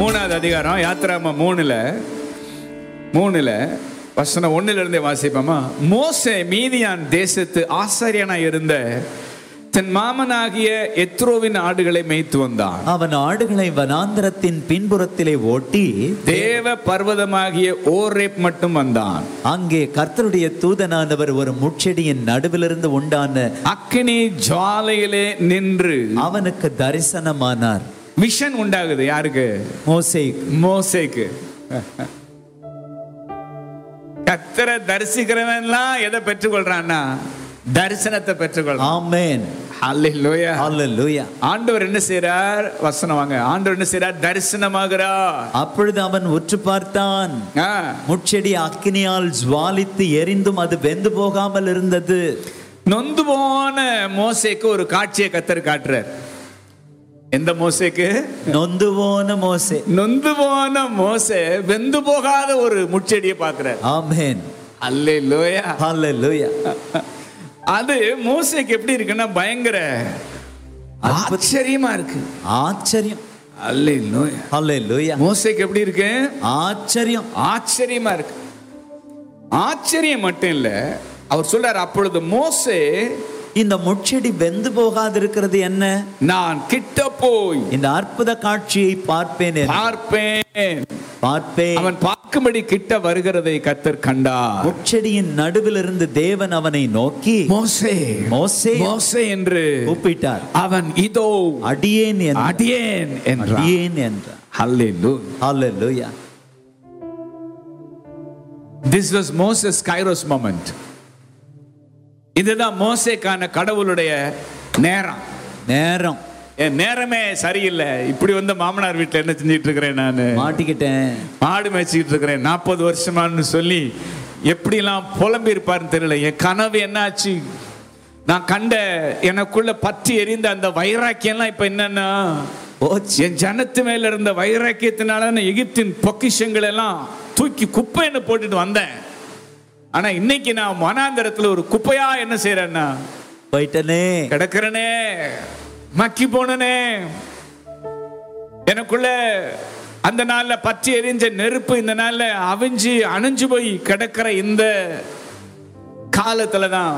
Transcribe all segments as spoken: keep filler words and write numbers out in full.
மூணாவது அதிகாரம் யாத்திராம மூணுல மூணுல வசனம் ஒண்ணுல இருந்தே வாசிப்போமா. மோசே மீதியான் தேசத்து ஆசாரியனா இருந்த தன் மாமனாகிய எத்ரோவின் ஆடுகளை மேய்த்து வந்தான். அவன் ஆடுகளை வனாந்தரத்தின் பின்புறத்திலே ஓட்டி தேவ பர்வதமாகிய ஓரேப் மட்டும் வந்தான். அங்கே கர்த்தருடைய தூதனானவர் ஒரு முட்செடியின் நடுவிலிருந்து உண்டான அக்கினி ஜுவாலையிலே நின்று அவனுக்கு தரிசனமானார். விஷன் உண்டாகுது. யாருக்கு? மோசே மோசேக்கு. கர்த்தரை தரிசிக்கிறவன்லாம் எதை பெற்றுக்கொள்றான்னா தரிசனத்தை பெற்றுக்கொள்றான். ஆமென். ஹல்லேலூயா. ஹல்லேலூயா. ஆண்டவர் என்ன செய்றார்? வசனம் வாங்க. ஆண்டவர் என்ன செய்றார்? தரிசனமாகிறார். அப்பொழுது அவன் உற்று பார்த்தான். முட்செடி அக்கினியால் ஜுவாலித்து எரிந்தும் அது வெந்து போகாமல் இருந்தது. நொந்து போன மோசேக்கு ஒரு காட்சியை கர்த்தர் காட்டுறார். எந்த மோசேக்கு? நொந்து போன மோசே. நொந்து போன மோசே வெந்து போகாத ஒரு முட்செடியை பார்க்கிறார். ஆமென். ஹல்லேலூயா. ஹல்லேலூயா. அது மோசேக்கு எப்படி இருக்குன்னா பயங்கர ஆச்சரியமா இருக்கு. ஆச்சரியம். ஹல்லேலூயா. ஹல்லேலூயா. மோசேக்கு எப்படி இருக்கு? ஆச்சரியம். ஆச்சரியமா இருக்கு. ஆச்சரியம் மட்டும் இல்ல, அவர் சொல்றார், அப்பொழுது மோசே இந்த முட்செடி வெந்து போகாதிருக்கிறது என்ன? நான் கிட்ட போய் இந்த அற்புத காட்சியை பார்ப்பேன் பார்ப்பேன் பார்ப்பேன். அவன் பார்க்கும்படி கிட்ட வருகிறதை கர்த்தர் கண்டார். முட்செடியின் நடுவிலிருந்து தேவன் அவனை நோக்கி மோசே மோசே மோசே என்று கூப்பிட்டார். அவன் இதோ அடியேன் அடியேன் என்றான். அடியேன் என்றார். ஹல்லேலூயா. ஹல்லேலூயா. This was Moses' Kairos moment. இதுதான் மோசேக்கான கடவுளுடைய நேரம். நேரம். என் நேரமே சரியில்லை. இப்படி வந்து மாமனார் வீட்டில் என்ன செஞ்சிட்டு இருக்கிறேன்? நான் மாட்டிக்கிட்டேன். மாடு மேய்ச்சிக்கிட்டு இருக்கிறேன் நாற்பது வருஷமானு சொல்லி எப்படிலாம் புலம்பி இருப்பாருன்னு தெரியல. என் கனவு என்னாச்சு? நான் கண்ட எனக்குள்ள பற்றி எரிந்த அந்த வைராக்கியம்லாம் இப்ப என்னன்னா என் ஜனத்து மேல இருந்த வைராக்கியத்தினால எகிப்தின் பொக்கிஷங்கள் எல்லாம் தூக்கி குப்பைன்னு போட்டுட்டு வந்தேன். ஆனா இன்னைக்கு நான் வனாந்தரத்துல ஒரு குப்பையா என்ன செய்யறேன்னா போயிட்டனே, கிடக்கிறனே, மக்கி போனனே. எனக்குள்ள அந்த நாள்ல பற்றி எரிஞ்ச நெருப்பு இந்த நாள்ல அவிஞ்சு அணிஞ்சு போய் கிடக்கிற இந்த காலத்துலதான்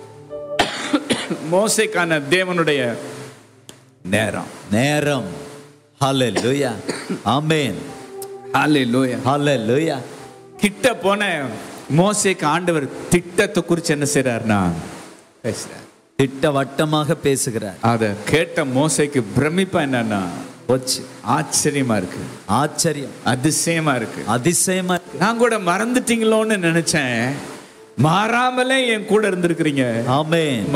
மோசேக்கான தேவனுடைய நேரம். நேரம். ஹல்லேலூயா. ஆமென். ஹல்லேலூயா. ஹல்லேலூயா. கிட்ட போன மோசேக்கு ஆண்டவர் திட்டத்தை குறித்து என்ன செய்றார்னா பேசுறார். திட்டவட்டமாக பேசுகிறார். அத கேட்ட மோசேக்கு பிரமிப்பா என்னன்னா போச்சு. ஆச்சரியமா இருக்கு. ஆச்சரியம். அதிசயமா இருக்கு. அதிசயமா இருக்கு. நான் கூட மறந்துட்டீங்களோன்னு நினைச்சேன். மாறாமலே என் கூட இருந்திருக்கிறீங்க. ஆமென்.